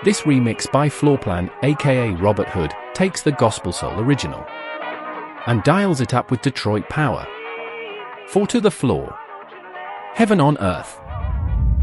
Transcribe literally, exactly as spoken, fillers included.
This remix by Floorplan, aka Robert Hood, takes the Gospel Soul original and dials it up with Detroit power. Four to the floor. Heaven on Earth.